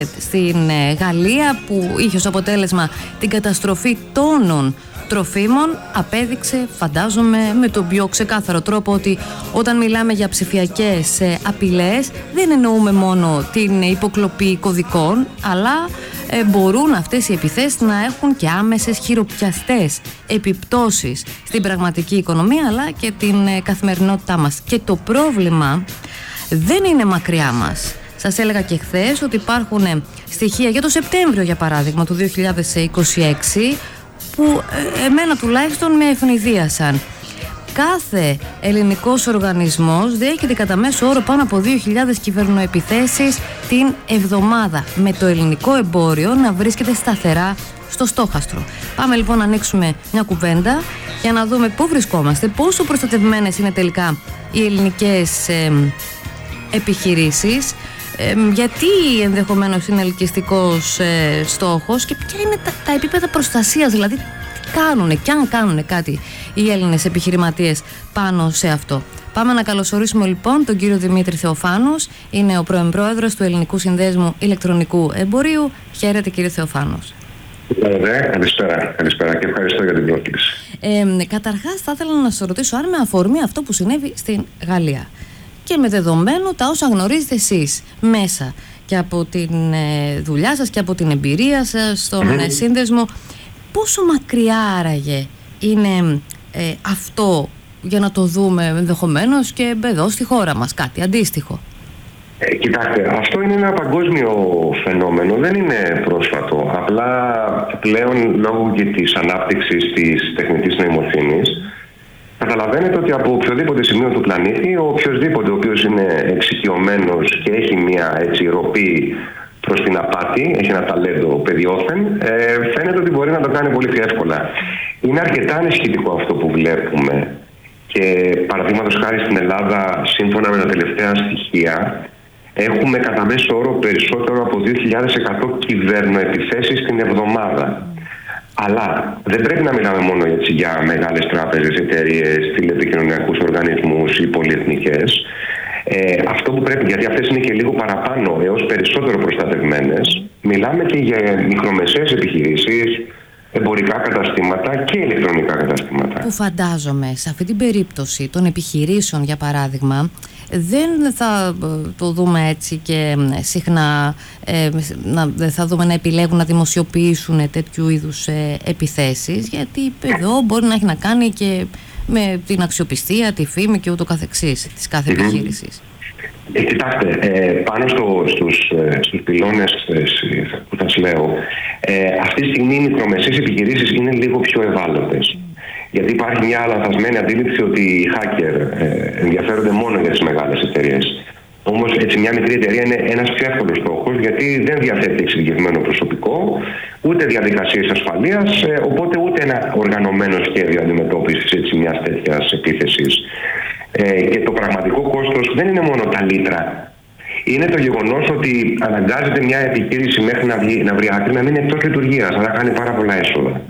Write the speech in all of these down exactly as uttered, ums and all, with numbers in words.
στην Γαλλία, που είχε ως αποτέλεσμα την καταστροφή τόνων τροφίμων, απέδειξε, φαντάζομαι, με τον πιο ξεκάθαρο τρόπο ότι όταν μιλάμε για ψηφιακές απειλές δεν εννοούμε μόνο την υποκλοπή κωδικών, αλλά ε, μπορούν αυτές οι επιθέσεις να έχουν και άμεσες χειροπιαστές επιπτώσεις στην πραγματική οικονομία αλλά και την ε, καθημερινότητά μας. Και το πρόβλημα δεν είναι μακριά μας. Σας έλεγα και χθες ότι υπάρχουν στοιχεία για το Σεπτέμβριο, για παράδειγμα, του δύο χιλιάδες είκοσι έξι, που εμένα τουλάχιστον με ευνηδίασαν. Κάθε ελληνικός οργανισμός δέχεται κατά μέσο όρο πάνω από δύο χιλιάδες κυβερνοεπιθέσεις την εβδομάδα, με το ελληνικό εμπόριο να βρίσκεται σταθερά στο στόχαστρο. Πάμε λοιπόν να ανοίξουμε μια κουβέντα για να δούμε πού βρισκόμαστε, πόσο προστατευμένες είναι τελικά οι ελληνικές ε, επιχειρήσεις, Ε, γιατί ενδεχομένως είναι ελκυστικός ε, στόχος και ποια είναι τα, τα επίπεδα προστασίας, δηλαδή τι κάνουνε και αν κάνουνε κάτι οι Έλληνες επιχειρηματίες πάνω σε αυτό. Πάμε να καλωσορίσουμε λοιπόν τον κύριο Δημήτρη Θεοφάνος, είναι ο πρώην πρόεδρος του Ελληνικού Συνδέσμου Ηλεκτρονικού Εμπορίου. Χαίρετε κύριε Θεοφάνος. Καλησπέρα, καλησπέρα, καλησπέρα και ευχαριστώ για την πρόσκληση. Ε, καταρχάς θα ήθελα να σας ρωτήσω αν με αφορμή αυτό που συνέβη στην Γαλλία και με δεδομένο τα όσα γνωρίζετε εσείς μέσα και από την ε, δουλειά σας και από την εμπειρία σας στον mm-hmm. σύνδεσμο, πόσο μακριά άραγε είναι ε, αυτό για να το δούμε ενδεχομένως και εδώ στη χώρα μας, κάτι αντίστοιχο? Ε, κοιτάξτε, αυτό είναι ένα παγκόσμιο φαινόμενο, δεν είναι πρόσφατο. Απλά πλέον λόγω και της ανάπτυξης της τεχνητής νοημοσύνης καταλαβαίνετε ότι από οποιοδήποτε σημείο του πλανήτη, ο οποιοσδήποτε ο οποίος είναι εξοικειωμένος και έχει μια έτσι ροπή προς την απάτη, έχει ένα ταλέντο παιδιόφεν, ε, φαίνεται ότι μπορεί να το κάνει πολύ πιο εύκολα. Είναι αρκετά ανησυχητικό αυτό που βλέπουμε και παραδείγματος χάρη στην Ελλάδα, σύμφωνα με τα τελευταία στοιχεία, έχουμε κατά μέσο όρο περισσότερο από δύο χιλιάδες εκατό κυβερνοεπιθέσεις την εβδομάδα. Αλλά δεν πρέπει να μιλάμε μόνο έτσι για μεγάλες τράπεζες, εταιρείες, τηλεπικοινωνιακούς οργανισμούς ή πολυεθνικές. Ε, αυτό που πρέπει, γιατί αυτές είναι και λίγο παραπάνω έως περισσότερο προστατευμένες, μιλάμε και για μικρομεσαίες επιχειρήσεις, εμπορικά καταστήματα και ηλεκτρονικά καταστήματα. Που φαντάζομαι σε αυτή την περίπτωση των επιχειρήσεων, για παράδειγμα, δεν θα το δούμε έτσι και συχνά, ε, να, δεν θα δούμε να επιλέγουν να δημοσιοποιήσουν τέτοιου είδους ε, επιθέσεις, γιατί εδώ μπορεί να έχει να κάνει και με την αξιοπιστία, τη φήμη και ούτω καθεξής της κάθε mm-hmm. επιχείρησης. Ε, κοιτάξτε, ε, πάνω στο, στους, ε, στους πυλώνες ε, που σας λέω, ε, αυτή τη στιγμή οι μικρομεσαίες επιχειρήσεις είναι λίγο πιο ευάλωτες. Γιατί υπάρχει μια λανθασμένη αντίληψη ότι οι hacker ε, ενδιαφέρονται μόνο για τις μεγάλες εταιρείες. Όμως έτσι μια μικρή εταιρεία είναι ένας πιο εύκολος στόχος, γιατί δεν διαθέτει εξειδικευμένο προσωπικό, ούτε διαδικασίες ασφαλείας, ε, οπότε ούτε ένα οργανωμένο σχέδιο αντιμετώπισης έτσι μιας τέτοιας επίθεσης. Ε, και το πραγματικό κόστος δεν είναι μόνο τα λίτρα. Είναι το γεγονός ότι αναγκάζεται μια επιχείρηση μέχρι να, βγει, να βρει άκρη να μείνει εκτός λειτουργίας, αλλά κάνει πάρα πολλά έσοδα.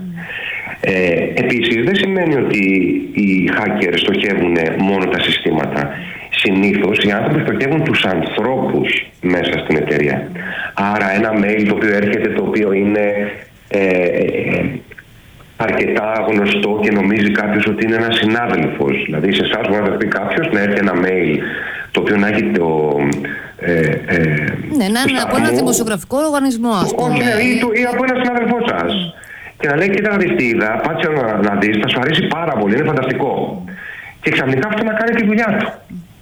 Ε, επίσης δεν σημαίνει ότι οι hackers στοχεύουν μόνο τα συστήματα. Συνήθως οι άνθρωποι στοχεύουν τους ανθρώπους μέσα στην εταιρεία. Άρα ένα mail το οποίο έρχεται, το οποίο είναι ε, ε, αρκετά γνωστό και νομίζει κάποιος ότι είναι ένας συνάδελφος. Δηλαδή σε εσάς μπορεί να πει κάποιος να έρθει ένα mail το οποίο να έχει το... Ε, ε, ναι, να είναι από ένα δημοσιογραφικό οργανισμό, ας πούμε. Όχι, ή, ή από ένα συνάδελφό σας. Και να λέει, κοίτα να δεις τι είδα, πάτσε να, να δεις, θα σου αρέσει πάρα πολύ, είναι φανταστικό. Και ξαφνικά αυτό να κάνει τη δουλειά του.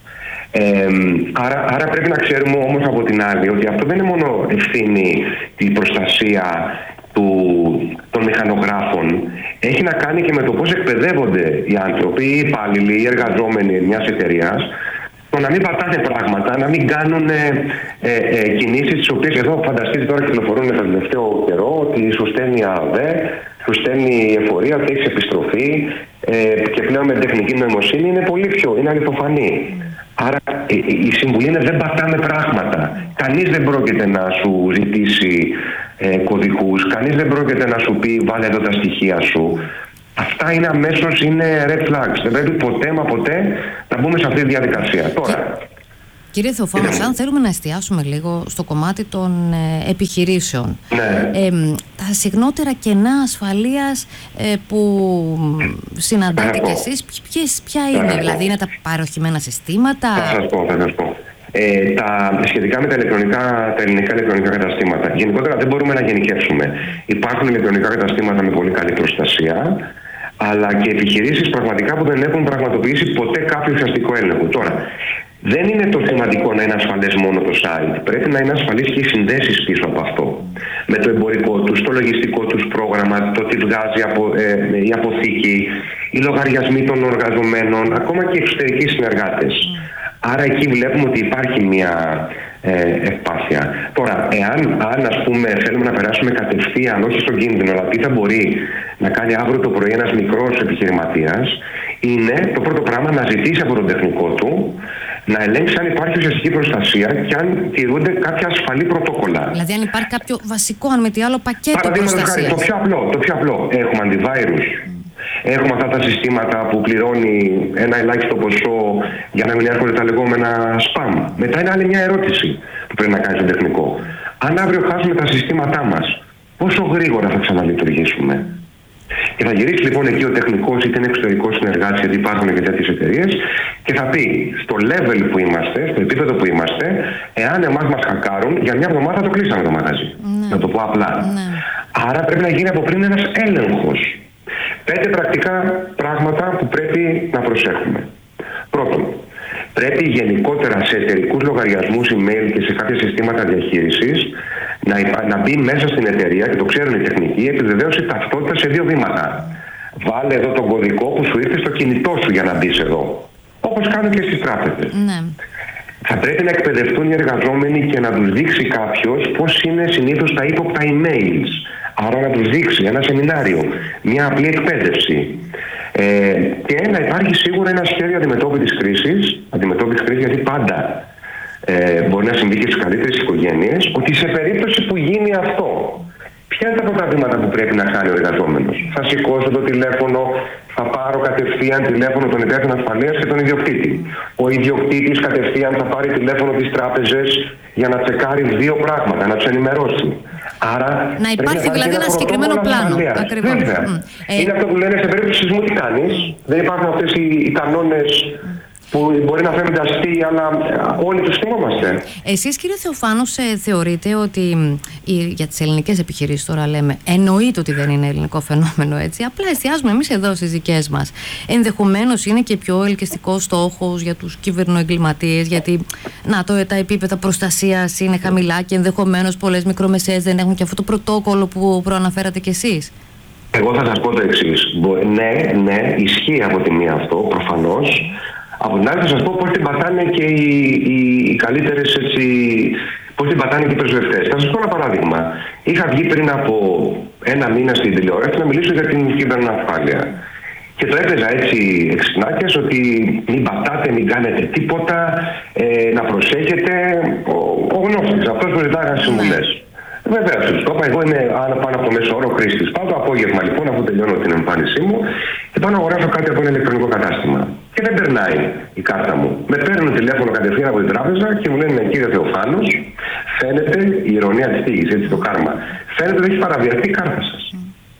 Ε, άρα, άρα πρέπει να ξέρουμε όμως από την άλλη ότι αυτό δεν είναι μόνο ευθύνη την προστασία του, των μηχανογράφων. Έχει να κάνει και με το πώς εκπαιδεύονται οι άνθρωποι, οι υπάλληλοι, οι εργαζόμενοι μιας εταιρείας, το να μην πατάνε πράγματα, να μην κάνουν ε, ε, ε, κινήσεις τις οποίες εδώ φανταστείτε τώρα κυκλοφορούν τον τελευταίο καιρό ότι σου στέλνει ΑΔΕ, σου στέλνει η εφορία, ότι έχεις επιστροφή ε, και πλέον με τεχνική νοημοσύνη είναι πολύ πιο, είναι αληθοφανή. Άρα ε, η συμβουλή είναι δεν πατάμε πράγματα. Κανείς δεν πρόκειται να σου ζητήσει ε, κωδικούς, κανείς δεν πρόκειται να σου πει βάλε εδώ τα στοιχεία σου. Αυτά είναι αμέσως είναι red flags. Δεν πρέπει ποτέ μα ποτέ να μπούμε σε αυτή τη διαδικασία. Τώρα, Κύριε Θεοφάνο, αν θέλουμε να εστιάσουμε λίγο στο κομμάτι των ε, επιχειρήσεων, ναι. ε, τα συχνότερα κενά ασφαλείας ε, που συναντάτε κι εσείς, ποιες, ποια είναι, δηλαδή είναι τα παροχημένα συστήματα? Θα σας πω, θα σας πω. Ε, τα, σχετικά με τα, ηλεκτρονικά, τα ελληνικά ηλεκτρονικά καταστήματα, γενικότερα δεν μπορούμε να γενικεύσουμε. Υπάρχουν ηλεκτρονικά καταστήματα με πολύ καλή προστασία, αλλά και επιχειρήσεις πραγματικά που δεν έχουν πραγματοποιήσει ποτέ κάποιο ουσιαστικό έλεγχο. Τώρα, δεν είναι το σημαντικό να είναι ασφαλές μόνο το site. Πρέπει να είναι ασφαλείς και οι συνδέσεις πίσω από αυτό. Με το εμπορικό τους, το λογιστικό τους πρόγραμμα, το τι βγάζει από, ε, η αποθήκη, οι λογαριασμοί των εργαζομένων, ακόμα και οι εξωτερικοί συνεργάτες. Άρα εκεί βλέπουμε ότι υπάρχει μια ε, ευπάθεια. Τώρα, εάν αν, ας πούμε, θέλουμε να περάσουμε κατευθείαν, όχι στον κίνδυνο, αλλά τι θα μπορεί να κάνει αύριο το πρωί ένας μικρός επιχειρηματίας, είναι το πρώτο πράγμα να ζητήσει από τον τεχνικό του να ελέγξει αν υπάρχει ουσιαστική προστασία και αν τηρούνται κάποια ασφαλή πρωτόκολλα. Δηλαδή, αν υπάρχει κάποιο βασικό, αν με τι άλλο, πακέτο προστασίας. Το πιο απλό, το πιο απλό. Έχουμε αντιβάιρους. Έχουμε αυτά τα συστήματα που πληρώνει ένα ελάχιστο ποσό για να μην έρχονται τα λεγόμενα spam. Μετά είναι άλλη μια ερώτηση που πρέπει να κάνει στο τεχνικό. Αν αύριο χάσουμε τα συστήματά μας, πόσο γρήγορα θα ξαναλειτουργήσουμε? Και θα γυρίσει λοιπόν εκεί ο τεχνικός είτε είναι εξωτερικός συνεργάτης, γιατί υπάρχουν και τέτοιες εταιρείες, και θα πει στο level που είμαστε, στο επίπεδο που είμαστε, εάν εμάς μας χακάρουν, για μια εβδομάδα το κλείσαμε το μαγαζί. Ναι. Να το πω απλά. Ναι. Άρα πρέπει να γίνει από πριν ένας έλεγχος. Πέντε πρακτικά πράγματα που πρέπει να προσέχουμε. Πρώτον, πρέπει γενικότερα σε εταιρικούς λογαριασμούς, email και σε κάποια συστήματα διαχείρισης να, υπά... να μπει μέσα στην εταιρεία, και το ξέρουν οι τεχνικοί, επιβεβαίωση ταυτότητα σε δύο βήματα. Βάλε εδώ τον κωδικό που σου ήρθε στο κινητό σου για να μπεις εδώ. Όπως κάνουν και στις τράπεζες. Ναι. Θα πρέπει να εκπαιδευτούν οι εργαζόμενοι και να τους δείξει κάποιος πώς είναι συνήθως τα ύποπτα emails. Άρα να τους δείξει ένα σεμινάριο, μια απλή εκπαίδευση. Ε, και να υπάρχει σίγουρα ένα σχέδιο αντιμετώπισης κρίσης, αντιμετώπισης κρίσης, γιατί πάντα ε, μπορεί να συμβεί και στις καλύτερες οικογένειες, ότι σε περίπτωση που γίνει αυτό, ποια είναι τα πρώτα βήματα που πρέπει να κάνει ο εργαζόμενος? Θα σηκώσω το τηλέφωνο, θα πάρω κατευθείαν τηλέφωνο τον υπεύθυνο ασφαλείας και τον ιδιοκτήτη. Ο ιδιοκτήτης κατευθείαν θα πάρει τηλέφωνο της τράπεζας για να τσεκάρει δύο πράγματα, να τους ενημερώσει. Άρα, να υπάρχει να δηλαδή ένα συγκεκριμένο πλάνο. Ακριβώς. Mm. Είναι ε... αυτό που λένε σε περίπτωση σεισμού τι κάνεις. Δεν υπάρχουν αυτές οι, οι κανόνες που μπορεί να φαίνονται αστείοι, αλλά όλοι τους θυμόμαστε. Εσείς, κύριε Θεοφάνος, ε, θεωρείτε ότι η, για τις ελληνικές επιχειρήσεις τώρα λέμε, εννοείται ότι δεν είναι ελληνικό φαινόμενο, έτσι, απλά εστιάζουμε εμείς εδώ στις δικές μας. Ενδεχομένως είναι και πιο ελκυστικός στόχος για τους κυβερνοεγκληματίες, γιατί να, το, τα επίπεδα προστασίας είναι χαμηλά και ενδεχομένως πολλές μικρομεσαίες δεν έχουν και αυτό το πρωτόκολλο που προαναφέρατε κι εσείς. Εγώ θα σας πω το εξής. Ναι, ναι, ισχύει από τη μία αυτό, προφανώς. Από την άλλη θα σας πω πώς την πατάνε και οι, οι, οι καλύτερες, έτσι, πώς την πατάνε και οι πρεσβευτές. Θα σας πω ένα παράδειγμα. Είχα βγει πριν από ένα μήνα στην τηλεόραση να μιλήσω για την κυβερνοασφάλεια. Και το έπαιζα έτσι εξυπνάκιας ότι μην πατάτε, μην κάνετε τίποτα, ε, να προσέχετε. Ο, ο γνώστης, αυτός που ζητάγανε συμβουλές. Βεβαίως, τους το είπα, εγώ είμαι πάνω από το μέσο όρο χρήστης. Πάω το απόγευμα λοιπόν, αφού τελειώνω την εμφάνισή μου, και πάω να αγοράσω κάτι από ένα ηλεκτρονικό κατάστημα. Και δεν περνάει η κάρτα μου. Με παίρνουν τηλέφωνο κατευθείαν από την τράπεζα και μου λένε, κύριε Θεοφάνος, φαίνεται, η ηρωνία της τύχης, έτσι το κάρμα, φαίνεται ότι έχει παραβιαστεί η κάρτα σας.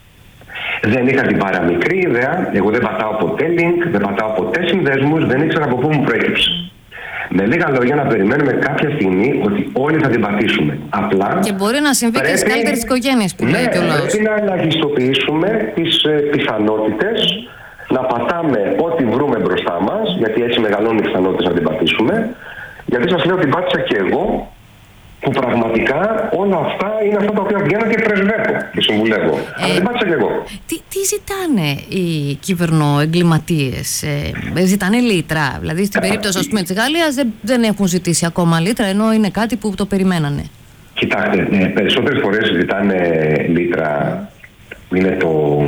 Mm. Δεν είχα την παραμικρή ιδέα, εγώ δεν πατάω ποτέ link, δεν πατάω ποτέ συνδέσμους, δεν ήξερα από πού μου προέκυψε. Με λίγα λόγια, να περιμένουμε κάποια στιγμή ότι όλοι θα την πατήσουμε. Απλά. Και μπορεί να συμβεί πρέπει, και στις καλύτερες οικογένειες που ναι, λέει και ο λαός. Πρέπει να ελαχιστοποιήσουμε τις ε, πιθανότητες να πατάμε ό,τι βρούμε μπροστά μας, γιατί έτσι μεγαλώνουν οι πιθανότητες να την πατήσουμε. Γιατί σας λέω ότι πάτησα και εγώ, που πραγματικά όλα αυτά είναι αυτά τα οποία βγαίνω και πρεσβεύω και συμβουλεύω. Ε, Αλλά την πάτησα και εγώ. Τι, τι ζητάνε οι κυβερνοεγκληματίες? Ε, ζητάνε λίτρα? Δηλαδή στην περίπτωση ας πούμε της Γαλλίας δεν, δεν έχουν ζητήσει ακόμα λίτρα, ενώ είναι κάτι που το περιμένανε. Κοιτάξτε, ε, περισσότερες φορές ζητάνε λίτρα. Είναι το...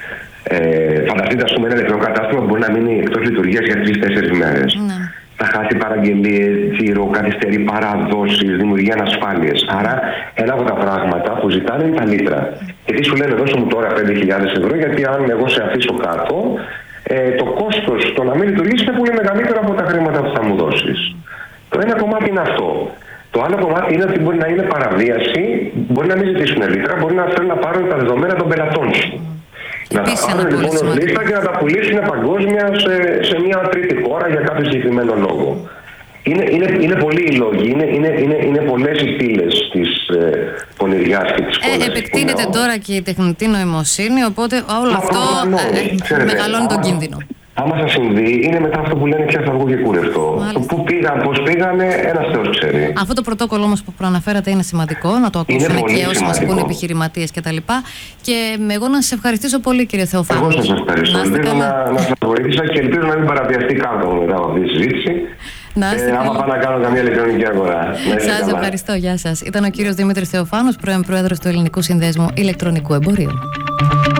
Ε, φανταστείτε, ας πούμε, ένα ηλεκτρονικό κατάστημα που μπορεί να μείνει εκτός λειτουργίας για τρεις τέσσερις μέρες. Ναι. Θα χάσει παραγγελίες, τζίρο, καθυστερεί παραδόσεις, δημιουργεί ανασφάλειες. Άρα, ένα από τα πράγματα που ζητάνε είναι τα λίτρα. Γιατί σου λένε, δώσε μου τώρα πέντε χιλιάδες ευρώ, γιατί αν εγώ σε αφήσω κάτω, ε, το κόστος το να μην λειτουργήσει είναι πολύ μεγαλύτερο από τα χρήματα που θα μου δώσεις. Το ένα κομμάτι είναι αυτό. Το άλλο κομμάτι είναι ότι μπορεί να είναι παραβίαση, μπορεί να μην ζητήσουν ελίτρα, μπορεί να θέλουν να πάρουν τα δεδομένα των πελατών σου. Να τα πάρουν λοιπόν ως λίστα και να τα πουλήσουν παγκόσμια σε, σε μια τρίτη χώρα για κάποιο συγκεκριμένο λόγο. Είναι, είναι, είναι πολλοί οι λόγοι, είναι, είναι, είναι, είναι πολλές οι πύλες της ε, πονηριάς και της κόλασης. Ε, επεκτείνεται τώρα και η τεχνητή νοημοσύνη, οπότε όλο Μα, αυτό ε, ξέρετε, μεγαλώνει τον κίνδυνο. Άμα σας συμβεί, είναι μετά αυτό που λένε πια θα βγω και κούρευτο. Το πού πήγαν, πώς πήγανε, ένας Θεός ξέρει. Αυτό το πρωτόκολλο όμως που προαναφέρατε είναι σημαντικό, να το ακούσουν και όσοι μας ακούν επιχειρηματίες κτλ. Και εγώ να σας ευχαριστήσω πολύ, κύριε Θεοφάνου. Εγώ σας ευχαριστώ. Ελπίζω να, να σας βοήθησα και ελπίζω να μην παραπιαστεί κάτω μετά από αυτή τη συζήτηση. Ε, άμα πάω να κάνω καμία ηλεκτρονική αγορά. Σας ευχαριστώ, γεια σας. Ήταν ο κύριος Δημήτρης Θεοφάνος, πρώην πρόεδρος του Ελληνικού Συνδέσμου Ηλεκτρονικού Εμπορίου.